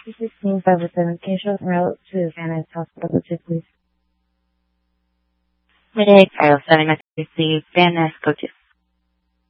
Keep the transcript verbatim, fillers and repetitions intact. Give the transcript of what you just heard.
two sixteen five oh seven. Can you show us en route to Van Nuys Hospital, go to, please? Mayday five oh seven, I can receive Van Nuys, go to.